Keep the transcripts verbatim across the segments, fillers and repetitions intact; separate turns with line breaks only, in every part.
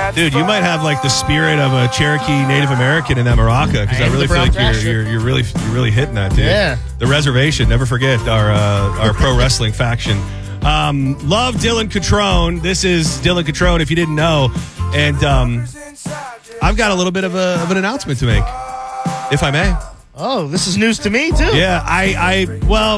Dude, you might have like the spirit of a Cherokee Native American in that maraca, because I, I really feel like you're, you're you're really you're really hitting that, dude.
Yeah.
The Reservation, never forget our uh, our pro wrestling faction. Um, love Dylan Catrone. This is Dylan Catrone, if you didn't know, and um, I've got a little bit of a of an announcement to make, if I may.
Oh, this is news to me too.
Yeah, I I well,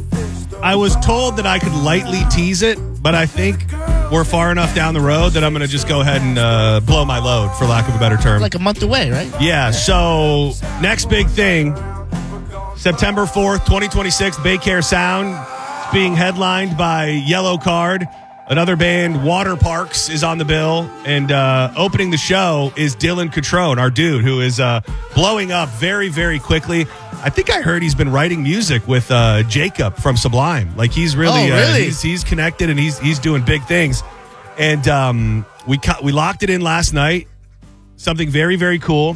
I was told that I could lightly tease it, but I think we're far enough down the road that I'm going to just go ahead and uh, blow my load, for lack of a better term.
Like a month away, right?
Yeah, yeah. So next big thing, September fourth, twenty twenty-six, Baycare Sound. It's being headlined by Yellow Card. Another band, Water Parks, is on the bill. And uh, opening the show is Dylan Catrone, our dude, who is uh, blowing up very, very quickly. I think I heard he's been writing music with uh, Jacob from Sublime. Like he's really,
oh, really?
Uh, he's, he's connected and he's he's doing big things. And um, we co- we locked it in last night. Something very, very cool.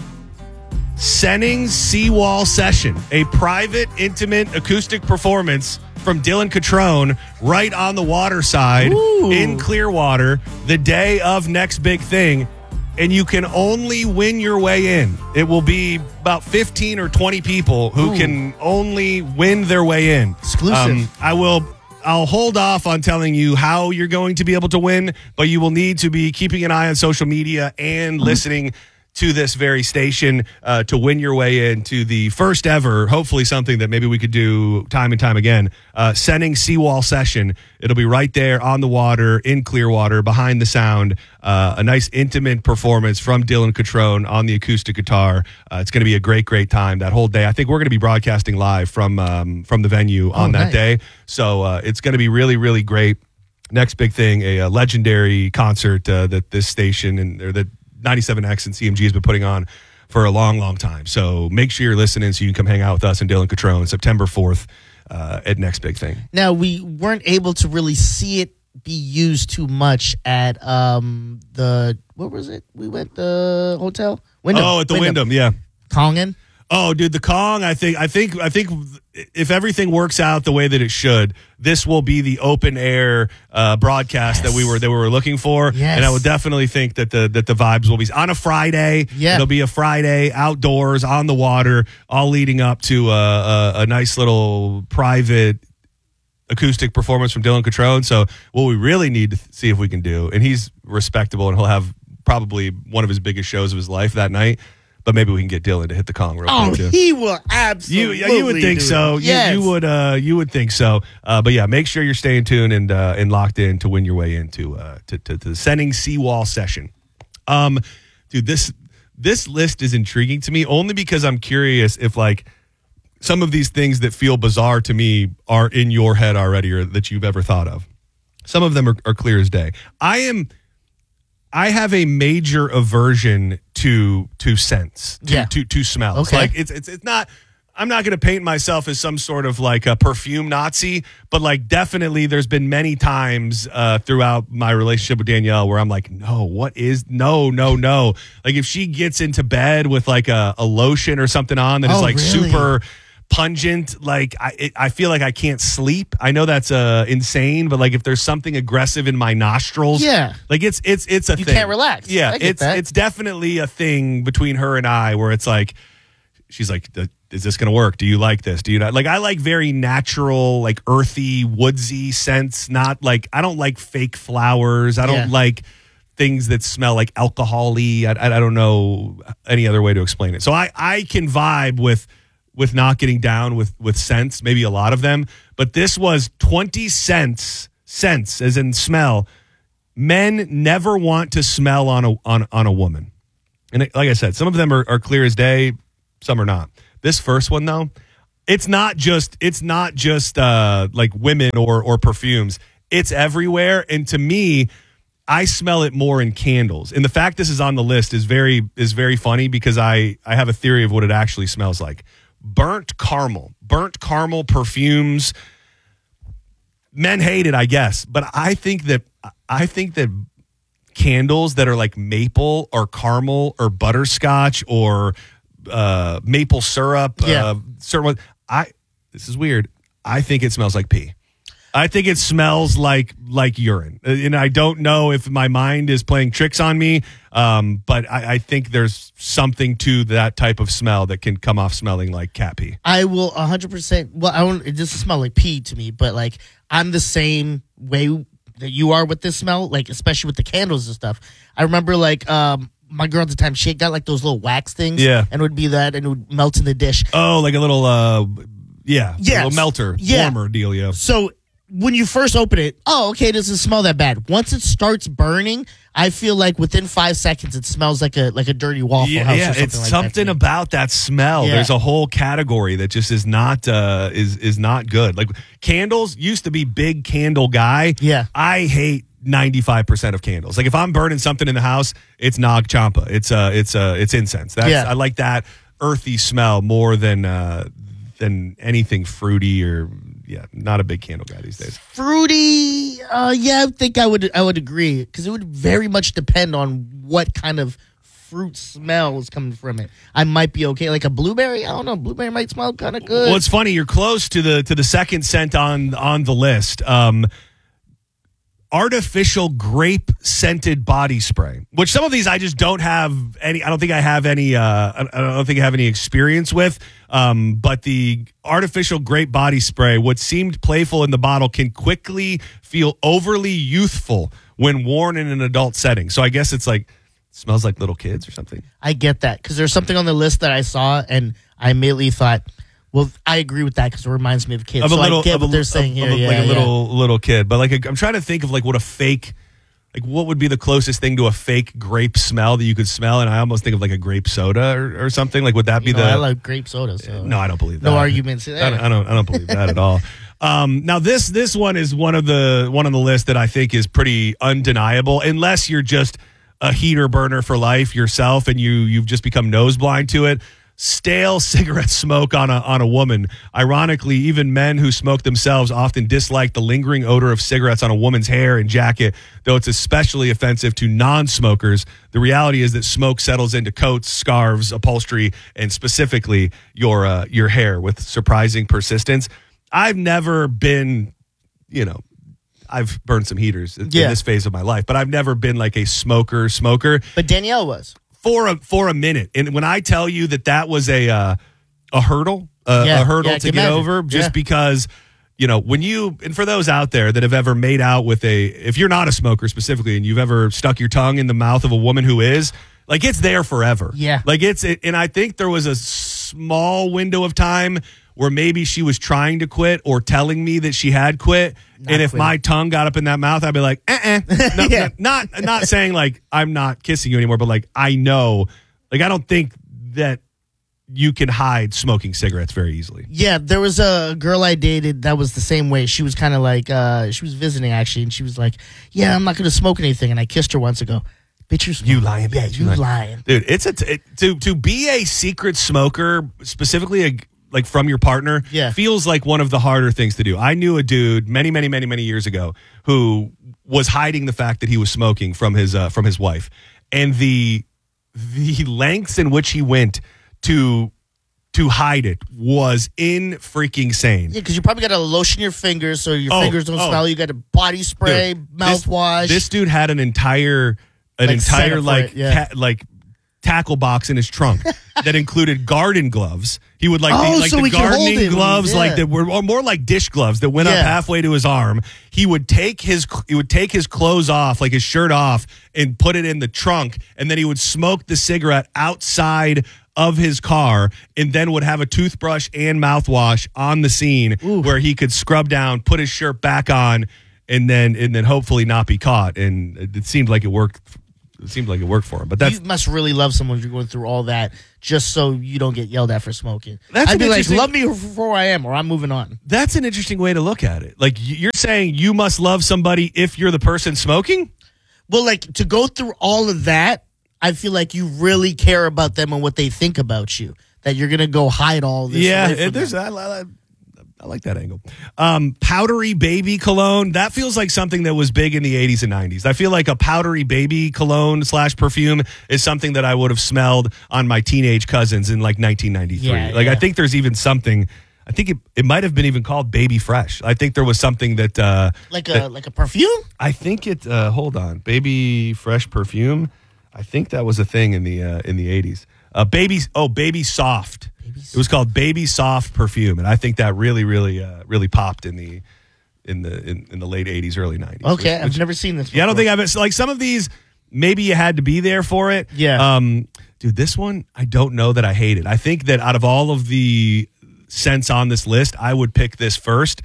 Senning Seawall Session, a private, intimate acoustic performance from Dylan Catrone right on the water side. Ooh. In Clearwater, the day of next big thing. And you can only win your way in. It will be about fifteen or twenty people who Ooh. Can only win their way in.
Exclusive. Um,
I will... I'll hold off on telling you how you're going to be able to win, but you will need to be keeping an eye on social media and listening to this very station uh, to win your way into the first ever, hopefully something that maybe we could do time and time again, uh, Senning Seawall Session. It'll be right there on the water in Clearwater behind the sound. Uh, a nice intimate performance from Dylan Catrone on the acoustic guitar. Uh, it's going to be a great, great time that whole day. I think we're going to be broadcasting live from um, from the venue on oh, that nice. day. So uh, it's going to be really, really great. Next big thing, a, a legendary concert uh, that this station and or that ninety-seven X and C M G has been putting on for a long, long time. So make sure you're listening so you can come hang out with us and Dylan Catrone September fourth uh, at Next Big Thing.
Now, we weren't able to really see it be used too much at um, the, what was it? We went the hotel?
Wyndham. Oh, at the Wyndham, Wyndham yeah.
Kongan?
Oh, dude, the Kong, I think, I think, I think if everything works out the way that it should, this will be the open air uh, broadcast yes. that we were that we were looking for.
Yes.
And I would definitely think that the that the vibes will be on a Friday.
Yeah.
It'll be a Friday outdoors on the water, all leading up to a, a, a nice little private acoustic performance from Dylan Catrone. So what we really need to see if we can do, and he's respectable and he'll have probably one of his biggest shows of his life that night. But maybe we can get Dylan to hit the Kong real
oh,
quick. Oh,
he will absolutely.
You, you would think so.
Yes.
You, you would. Uh, you would think so. Uh, but yeah, make sure you're staying tuned and uh, and locked in to win your way into uh, to, to, to the Senning Seawall Session. Um, dude, this this list is intriguing to me only because I'm curious if like some of these things that feel bizarre to me are in your head already or that you've ever thought of. Some of them are, are clear as day. I am. I have a major aversion to to scents, to
yeah.
to, to smells.
Okay.
Like it's it's it's not. I'm not going to paint myself as some sort of like a perfume Nazi, but like definitely, there's been many times uh, throughout my relationship with Danielle where I'm like, no, what is no, no, no. Like if she gets into bed with like a, a lotion or something on that
oh,
is like
really?
super pungent, like I it, I feel like I can't sleep. I know that's uh insane, but like if there's something aggressive in my nostrils,
yeah,
like it's it's it's a
you
thing.
can't relax.
Yeah,
I get
it's
that.
it's definitely a thing between her and I where it's like she's like, is this gonna work? Do you like this? Do you not? Like I like very natural, like earthy, woodsy scents. Not like I don't like fake flowers. I don't
Yeah.
like things that smell like alcohol-y. I, I I don't know any other way to explain it. So I I can vibe with. with not getting down with, with scents, maybe a lot of them. But this was twenty cents, scents as in smell. Men never want to smell on a on, on a woman. And it, like I said, some of them are, are clear as day, some are not. This first one, though, it's not just it's not just uh, like women or or perfumes. It's everywhere. And to me, I smell it more in candles. And the fact this is on the list is very is very funny because I, I have a theory of what it actually smells like. Burnt caramel, burnt caramel perfumes. Men hate it, I guess, but I think that I think that candles that are like maple or caramel or butterscotch or uh, maple syrup,
yeah.
uh, syrup. I this is weird. I think it smells like pee. I think it smells like like urine, and I don't know if my mind is playing tricks on me. Um, but I, I think there's something to that type of smell that can come off smelling like cat pee.
I will one hundred percent. Well, I don't. It doesn't smell like pee to me, but like I'm the same way that you are with this smell. Like especially with the candles and stuff. I remember like um. my girl at the time, she got like those little wax things.
Yeah.
And it would be that, and it would melt in the dish.
Oh, like a little, uh, yeah.
Yes.
A little melter,
Yeah.
warmer deal, yeah.
So when you first open it, oh, okay, it doesn't smell that bad. Once it starts burning, I feel like within five seconds, it smells like a like a dirty Waffle
Yeah,
House
yeah,
or something
it's
like
something
that.
about that smell.
Yeah.
There's a whole category that just is not uh, is is not good. Like candles used to be big candle guy.
Yeah.
I hate ninety-five percent of candles. Like if I'm burning something in the house, it's Nag Champa. It's uh it's uh it's incense. That's
Yeah.
I like that earthy smell more than uh than anything fruity or yeah, not a big candle guy these days.
Fruity, uh, yeah, I think I would I would agree because it would very much depend on what kind of fruit smell is coming from it. I might be okay, like a blueberry. I don't know, blueberry might smell kind of good.
Well, it's funny. You're close to the to the second scent on on the list. Um, artificial grape scented body spray, which some of these I just don't have any. I don't think I have any. Uh, I I don't think I have any experience with. Um, but the artificial grape body spray, what seemed playful in the bottle, can quickly feel overly youthful when worn in an adult setting. So I guess it's like smells like little kids or something.
I get that because there's something on the list that I saw and I immediately thought, well, I agree with that because it reminds me of kids.
Of a
so
little,
I get
of
what
a,
they're saying
of,
here.
of a,
yeah,
like a
yeah.
little little kid. But like a, I'm trying to think of like what a fake, like what would be the closest thing to a fake grape smell that you could smell, and I almost think of like a grape soda or, or something. Like would that be
You know,
the?
I like grape soda. So.
No, I don't believe that.
No arguments
I
there.
don't, I don't. I don't believe that at all. Um, now this this one is one of the one on the list that I think is pretty undeniable, unless you're just a heater burner for life yourself and you you've just become nose blind to it. Stale cigarette smoke on a on a woman. Ironically, even men who smoke themselves often dislike the lingering odor of cigarettes on a woman's hair and jacket, though it's especially offensive to non-smokers. The reality is that smoke settles into coats, scarves, upholstery, and specifically your uh, your hair with surprising persistence. I've never been, you know, I've burned some heaters in
Yeah.
this phase of my life, but I've never been like a smoker smoker.
But Danielle was.
For a for a minute, and when I tell you that that was a uh, a hurdle, uh,
Yeah,
a hurdle
yeah, I
to
can
get
imagine.
over, just
Yeah.
because you know when you and for those out there that have ever made out with a, if you're not a smoker specifically, and you've ever stuck your tongue in the mouth of a woman who is, like it's there forever.
Yeah.
like it's it, and I think there was a small window of time where maybe she was trying to quit or telling me that she had quit.
Not
and if
quitting.
my tongue got up in that mouth, I'd be like, eh, eh. No,
Yeah.
not, not saying like I'm not kissing you anymore, but like I know, like I don't think that you can hide smoking cigarettes very easily.
Yeah, there was a girl I dated that was the same way. She was kind of like, uh, she was visiting actually, and she was like, yeah, I'm not going to smoke anything. And I kissed her once ago. Bitch, you're smoking.
You lying,
Yeah,
bitch,
you
you lying.
lying.
Dude, it's a t- it, to to be a secret smoker, specifically a, like from your partner,
Yeah.
feels like one of the harder things to do. I knew a dude many, many, many, many years ago who was hiding the fact that he was smoking from his uh, from his wife, and the the lengths in which he went to to hide it was in freaking sane.
Yeah, because you probably got to lotion your fingers so your
Oh,
fingers don't
oh.
smell. You got a body spray,
Dude, this-
mouthwash.
This dude had an entire an
Like,
entire
setup for
like
it, yeah.
ta- like tackle box in his trunk that included garden gloves. He would like
Oh,
the, like
so
the
we could hold
gardening
it.
gloves,
Yeah.
like that were or more like dish gloves that went up
Yeah.
halfway to his arm. He would take his he would take his clothes off, like his shirt off, and put it in the trunk, and then he would smoke the cigarette outside of his car, and then would have a toothbrush and mouthwash on the scene
Ooh.
where he could scrub down, put his shirt back on, and then and then hopefully not be caught. And it, it seemed like it worked. It seemed like it worked for him. But that's
you must really love someone if you're going through all that just so you don't get yelled at for smoking.
That's
I'd
an
be like,
interesting-
love me for who I am, or I'm moving on.
that's an interesting way to look at it. Like y- you're saying, you must love somebody if you're the person smoking.
Well, like to go through all of that, I feel like you really care about them and what they think about you. That you're gonna go hide all this.
Yeah,
away from
it- there's
them.
I, I, I like that angle. Um, powdery baby cologne. That feels like something that was big in the eighties and nineties. I feel like a powdery baby cologne slash perfume is something that I would have smelled on my teenage cousins in like nineteen ninety-three.
Yeah,
like I
yeah.
think there's even something. I think it, it might have been even called Baby Fresh. I think there was something that uh,
Like a
that,
like a perfume?
I think it. Uh, hold on, Baby Fresh perfume. I think that was a thing in the uh, in the eighties. Uh, baby, oh, Baby Soft. Baby It was called Baby Soft perfume, and I think that really, really, uh, really popped in the in the in, in the late eighties, early nineties.
Okay,
which,
I've
which,
never seen this before.
Yeah, I don't think I've like some of these. Maybe you had to be there for it.
Yeah.
Um, dude, this one I don't know that I hate it. I think that out of all of the scents on this list, I would pick this first.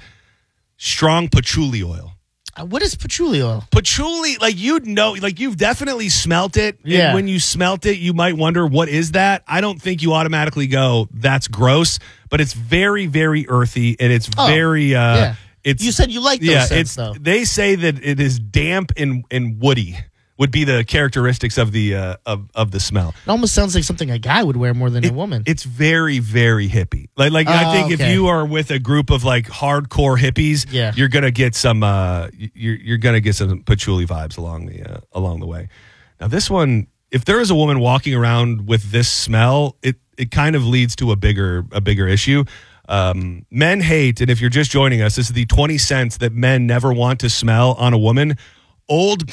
Strong patchouli oil.
Uh, what is patchouli oil?
Patchouli, like you'd know, like you've definitely smelt it.
Yeah.
And when you smelt it, you might wonder, what is that? I don't think you automatically go, that's gross, but it's very, very earthy and it's
Oh,
very, uh,
yeah.
it's,
You said you like those
yeah,
scents,
it's,
though.
they say that it is damp and, and woody would be the characteristics of the, uh, of, of the smell.
It almost sounds like something a guy would wear more than
It-
a woman.
It's very, very hippie. Like, like I
Oh,
think if
okay.
you are with a group of like hardcore hippies,
Yeah.
you're gonna get some. Uh, you're you're gonna get some patchouli vibes along the uh, along the way. Now, this one, if there is a woman walking around with this smell, it it kind of leads to a bigger a bigger issue. Um, men hate, and if you're just joining us, this is the twenty cents that men never want to smell on a woman. Old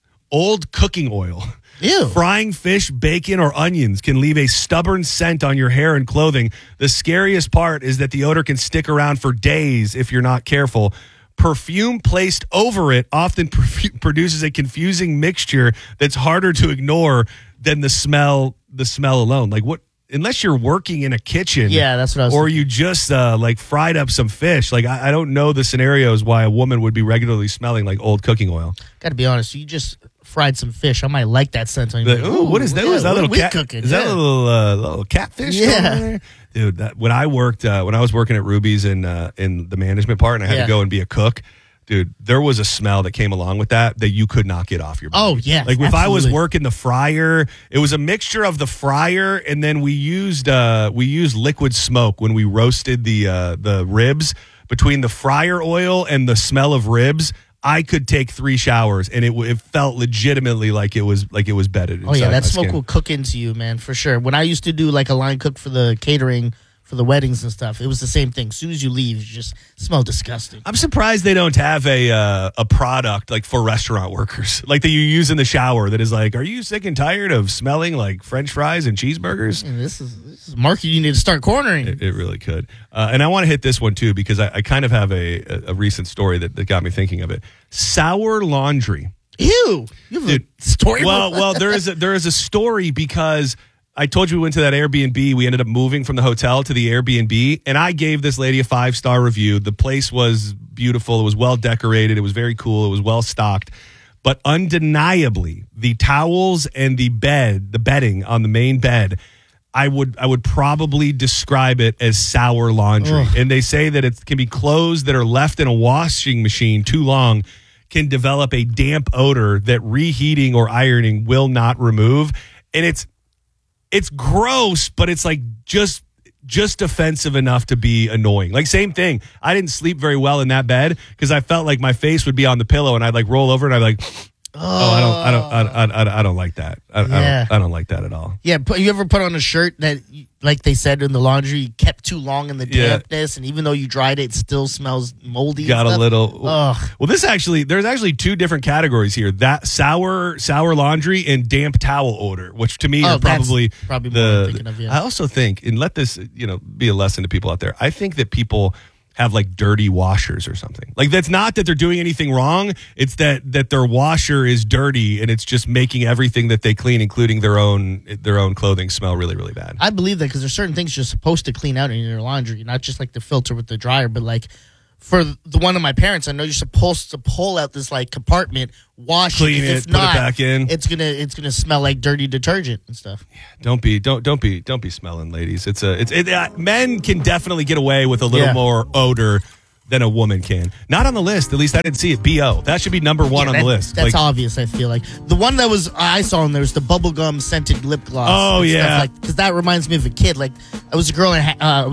old cooking oil.
Ew.
Frying fish, bacon, or onions can leave a stubborn scent on your hair and clothing. The scariest part is that the odor can stick around for days if you're not careful. Perfume placed over it often perfu- produces a confusing mixture that's harder to ignore than the smell the smell alone. Like what? Unless you're working in a kitchen,
Yeah, that's what I was
or
thinking.
you just uh, like fried up some fish. Like I, I don't know the scenarios why a woman would be regularly smelling like old cooking oil.
Got to be honest, you just fried some fish. I might like that scent on you.
Like, ooh, what is that?
Yeah,
what is that
what
little
are we
cat?
cooking?
Is that
Yeah.
a little uh, little catfish?
Yeah.
going there? Dude. That, when I worked, uh, when I was working at Ruby's in uh, in the management part, and I had
Yeah.
to go and be a cook. Dude, there was a smell that came along with that that you could not get off your body.
Oh, yeah,
Like if I was
absolutely.
working the fryer, it was a mixture of the fryer and then we used uh, we used liquid smoke when we roasted the uh, the ribs. Between the fryer oil and the smell of ribs, I could take three showers and it w- it felt legitimately like it was like it was bedded.
Oh yeah,
inside
that
my
smoke
skin.
will cook into you, man, for sure. When I used to do like a line cook for the catering for the weddings and stuff, it was the same thing. As soon as you leave, you just smell disgusting.
I'm surprised they don't have a uh, a product like for restaurant workers, like that you use in the shower. That is like, are you sick and tired of smelling like French fries and cheeseburgers?
And this is this is market you need to start cornering.
It, it really could. Uh, and I want to hit this one too because I, I kind of have a, a, a recent story that, that got me thinking of it. Sour laundry.
Ew, you have
Dude,
a story.
Well,
for-
well, there is a, there is a story because I told you we went to that Airbnb. We ended up moving from the hotel to the Airbnb, and I gave this lady a five star review. The place was beautiful. It was well decorated. It was very cool. It was well stocked. But undeniably, the towels and the bed, the bedding on the main bed, I would I would probably describe it as sour laundry.
Ugh.
And they say that it can be clothes that are left in a washing machine too long can develop a damp odor that reheating or ironing will not remove. And it's it's gross, but it's like just just offensive enough to be annoying. Like same thing. I didn't sleep very well in that bed because I felt like my face would be on the pillow and I'd like roll over and I'd be like, oh, I don't, I don't, I, I, I, I don't like that. I, I,
Yeah.
don't, I don't like that at all.
Yeah, put, you ever put on a shirt that, like they said in the laundry, you kept too long in the
Yeah.
dampness, and even though you dried it, it still smells moldy. and
Got a
stuff?
little.
Ugh.
Well, this actually, there's actually two different categories here: that sour, sour laundry and damp towel odor, which to me
Oh,
are
that's
probably
probably more
the.
I'm thinking of, yeah.
I also think, and let this, you know, be a lesson to people out there. I think that people have like dirty washers or something. Like that's not that they're doing anything wrong. It's that that their washer is dirty and it's just making everything that they clean, including their own their own clothing, smell really, really bad.
I believe that because there's certain things you're supposed to clean out in your laundry, not just like the filter with the dryer, but like for the one of my parents, I know you're supposed to pull out this like compartment, wash
Clean
it.
it,
If
put it
not,
back in.
It's gonna it's gonna smell like dirty detergent and stuff.
Don't be don't don't be don't be smelling, ladies. It's a it's it, uh, men can definitely get away with a little
Yeah.
more odor than a woman can. Not on the list. At least I didn't see it. B O. That should be number one
Yeah,
on
that-
the list.
That's
Like,
obvious. I feel like the one that was I saw in there was the bubblegum scented lip gloss.
Oh,
and stuff,
yeah.
like because that reminds me of a kid. Like I was a girl and uh, I was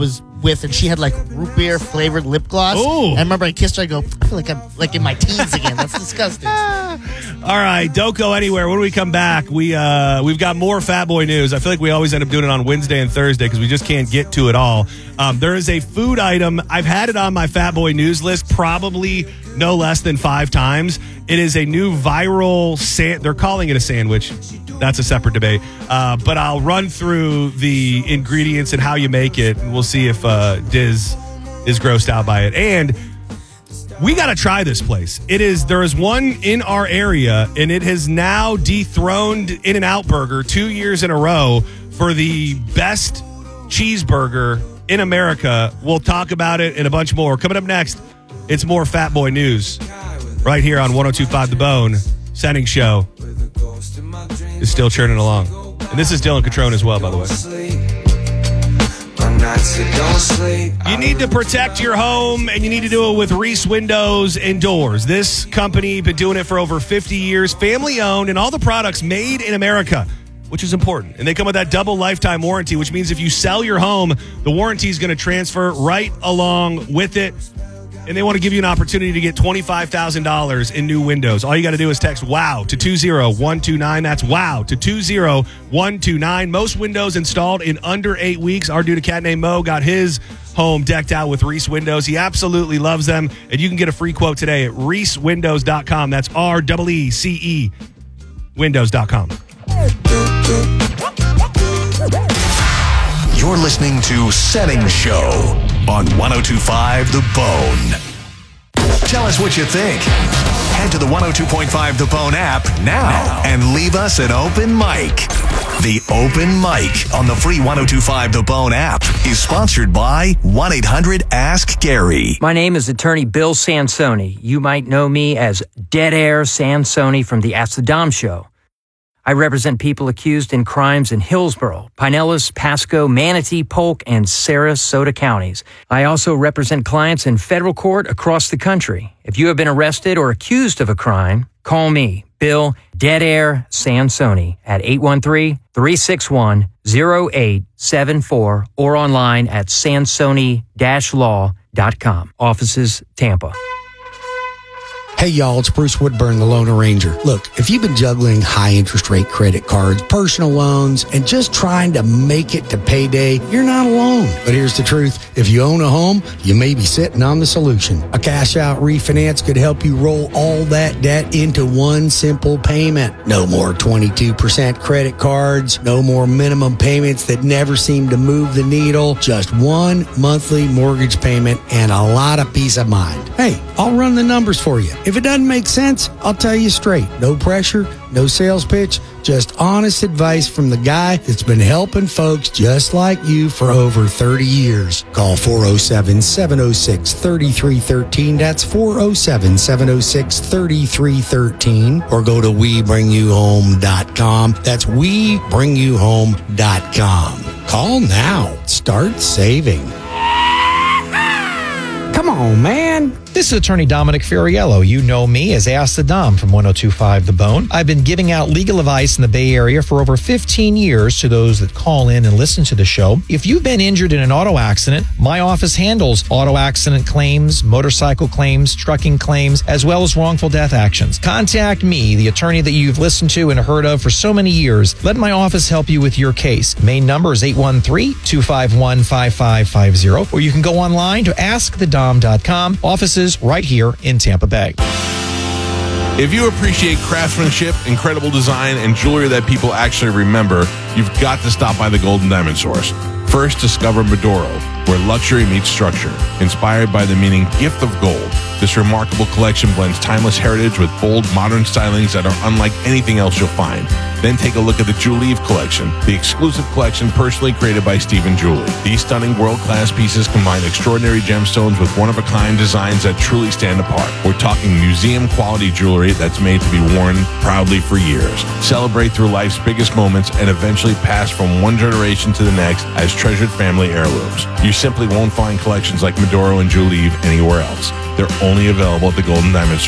with, and she had like root beer flavored lip gloss.
Ooh.
And I remember I kissed her. I go, I feel like I'm like in my teens again. That's disgusting.
All right, don't go anywhere. When we come back, we uh, we've got more Fat Boy news. I feel like we always end up doing it on Wednesday and Thursday because we just can't get to it all. Um, there is a food item. I've had it on my Fat Boy news list probably no less than five times. It is a new viral san- they're calling it a sandwich. That's a separate debate. Uh, but I'll run through the ingredients and how you make it, and we'll see if uh, Diz is grossed out by it. And we got to try this place. It is there is one in our area, and it has now dethroned In-N-Out Burger two years in a row for the best cheeseburger in America. We'll talk about it and a bunch more. Coming up next, it's more Fat Boy news right here on one oh two point five The Bone. Sending show is still churning along. And this is Dylan Catrone as well, by the way. You need to protect your home, and you need to do it with Reese Windows and Doors. This company been doing it for over fifty years, family owned, and all the products made in America, which is important. And they come with that double lifetime warranty, which means if you sell your home, the warranty is going to transfer right along with it. And they want to give you an opportunity to get twenty-five thousand dollars in new windows. All you got to do is text WOW to two zero one two nine. That's WOW to two zero one two nine. Most windows installed in under eight weeks. Our dude, a cat named Mo, got his home decked out with Reese Windows. He absolutely loves them. And you can get a free quote today at reese windows dot com. That's R E E C E windows dot com.
You're listening to Setting Show on one oh two point five The Bone. Tell us what you think. Head to the one oh two point five The Bone app now and leave us an open mic. The Open Mic on the free one oh two point five The Bone app is sponsored by one eight hundred ask Gary.
My name is attorney Bill Sansoni. You might know me as Dead Air Sansoni from the Ask the Dom Show. I represent people accused in crimes in Hillsborough, Pinellas, Pasco, Manatee, Polk, and Sarasota counties. I also represent clients in federal court across the country. If you have been arrested or accused of a crime, call me, Bill Dead Air Sansoni, at eight one three, three six one, zero eight seven four or online at sansoni dash law dot com. Offices, Tampa.
Hey y'all, it's Bruce Woodburn, the Loan Arranger. Look, if you've been juggling high interest rate credit cards, personal loans, and just trying to make it to payday, you're not alone. But here's the truth. If you own a home, you may be sitting on the solution. A cash out refinance could help you roll all that debt into one simple payment. No more twenty-two percent credit cards, no more minimum payments that never seem to move the needle, just one monthly mortgage payment and a lot of peace of mind. Hey, I'll run the numbers for you. If it doesn't make sense, I'll tell you straight. No pressure, no sales pitch, just honest advice from the guy that's been helping folks just like you for over thirty years. Call four oh seven, seven oh six, three three one three. That's four oh seven, seven oh six, three three one three. Or go to we bring you home dot com. That's we bring you home dot com. Call now. Start saving.
Come on, man. This is attorney Dominic Furiello. You know me as Ask the Dom from one oh two point five The Bone. I've been giving out legal advice in the Bay Area for over fifteen years to those that call in and listen to the show. If you've been injured in an auto accident, my office handles auto accident claims, motorcycle claims, trucking claims, as well as wrongful death actions. Contact me, the attorney that you've listened to and heard of for so many years. Let my office help you with your case. Main number is eight one three, two five one, five five five zero, or you can go online to ask the dom dot com. Offices right here in Tampa Bay.
If you appreciate craftsmanship, incredible design, and jewelry that people actually remember, you've got to stop by the Golden Diamond Source. First, discover Medoro, where luxury meets structure. Inspired by the meaning gift of gold, this remarkable collection blends timeless heritage with bold, modern stylings that are unlike anything else you'll find. Then take a look at the Julieve collection, the exclusive collection personally created by Stephen Julie. These stunning world-class pieces combine extraordinary gemstones with one-of-a-kind designs that truly stand apart. We're talking museum-quality jewelry that's made to be worn proudly for years. Celebrate through life's biggest moments and eventually pass from one generation to the next as treasured family heirlooms. You simply won't find collections like Medoro and Julieve anywhere else. They're only available at the Golden Diamond Source.